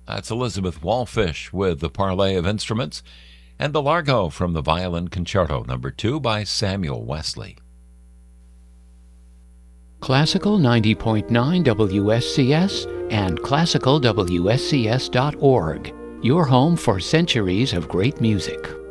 That's Elizabeth Wallfish with the Parlay of Instruments, and the Largo from the Violin Concerto No. 2 by Samuel Wesley. Classical 90.9 WSCS and classicalwscs.org, your home for centuries of great music.